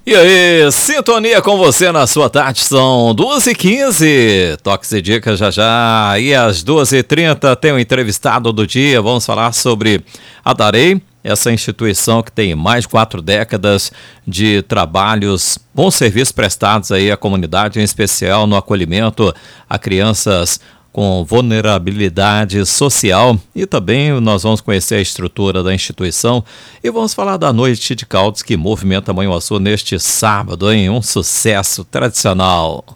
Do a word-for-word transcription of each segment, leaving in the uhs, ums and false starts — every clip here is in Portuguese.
E aí, sintonia com você na sua tarde, são duas e quinze, toques e dicas já já, e às duas e trinta tem o entrevistado do dia, vamos falar sobre a Darei, essa instituição que tem mais de quatro décadas de trabalhos, bons serviços prestados aí à comunidade, em especial no acolhimento a crianças com vulnerabilidade social, e também nós vamos conhecer a estrutura da instituição e vamos falar da Noite de Caldos que movimenta Manhuaçu neste sábado, em um sucesso tradicional.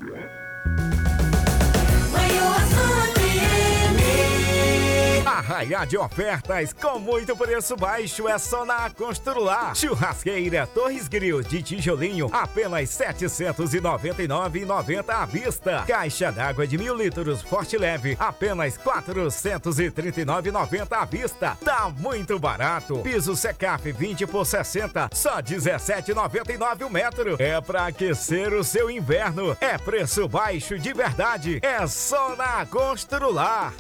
Arraiá de ofertas com muito preço baixo é só na Constrular. Churrasqueira Torres Grill de tijolinho, apenas setecentos e noventa e nove reais e noventa centavos à vista. Caixa d'água de mil litros Forte Leve, apenas quatrocentos e trinta e nove reais e noventa centavos à vista. Tá muito barato. Piso Secaf vinte por sessenta, só dezessete reais e noventa e nove centavos o metro. É pra aquecer o seu inverno. É preço baixo de verdade. É só na Constrular.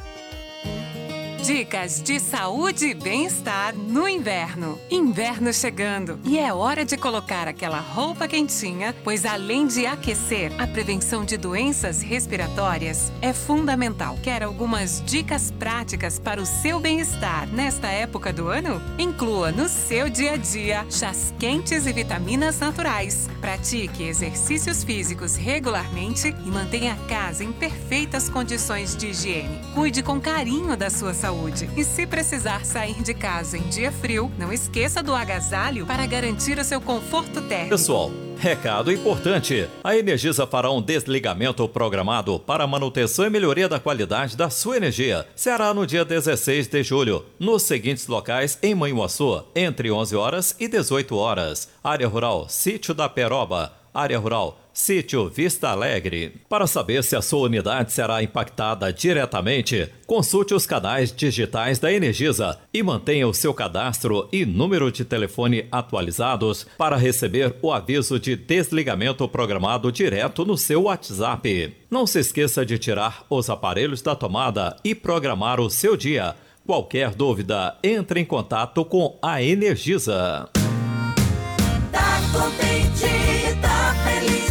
Dicas de saúde e bem-estar no inverno. Inverno chegando e é hora de colocar aquela roupa quentinha, pois além de aquecer, a prevenção de doenças respiratórias é fundamental. Quer algumas dicas práticas para o seu bem-estar nesta época do ano? Inclua no seu dia a dia chás quentes e vitaminas naturais. Pratique exercícios físicos regularmente e mantenha a casa em perfeitas condições de higiene. Cuide com carinho da sua saúde. Saúde. E se precisar sair de casa em dia frio, não esqueça do agasalho para garantir o seu conforto térmico. Pessoal, recado importante: a Energisa fará um desligamento programado para manutenção e melhoria da qualidade da sua energia. Será no dia dezesseis de julho, nos seguintes locais em Manhuaçu, entre onze horas e dezoito horas. Área Rural, Sítio da Peroba. Área Rural, Sítio Vista Alegre. Para saber se a sua unidade será impactada diretamente, consulte os canais digitais da Energisa e mantenha o seu cadastro e número de telefone atualizados para receber o aviso de desligamento programado direto no seu WhatsApp. Não se esqueça de tirar os aparelhos da tomada e programar o seu dia. Qualquer dúvida, entre em contato com a Energisa. Tá contente, tá feliz.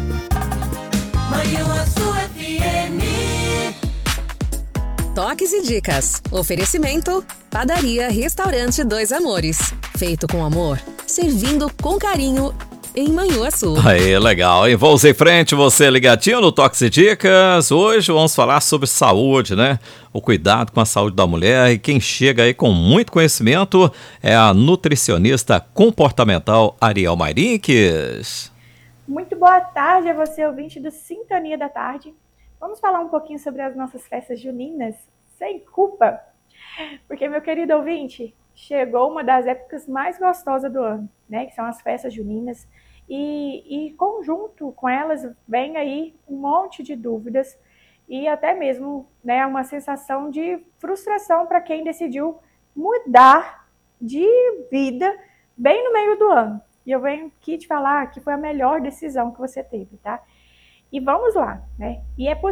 Manhuaçu F M. Toques e dicas. Oferecimento: Padaria Restaurante Dois Amores. Feito com amor, servindo com carinho em Manhuaçu. Aí, legal. E vamos em frente, você ligadinho no Toques e Dicas. Hoje vamos falar sobre saúde, né? O cuidado com a saúde da mulher. E quem chega aí com muito conhecimento é a nutricionista comportamental Ariel Mairinques. Muito boa tarde a você, ouvinte do Sintonia da Tarde. Vamos falar um pouquinho sobre as nossas festas juninas, sem culpa. Porque, meu querido ouvinte, chegou uma das épocas mais gostosas do ano, né? Que são as festas juninas. E, e conjunto com elas vem aí um monte de dúvidas e até mesmo, né, uma sensação de frustração para quem decidiu mudar de vida bem no meio do ano. E eu venho aqui te falar que foi a melhor decisão que você teve, tá? E vamos lá, né? E é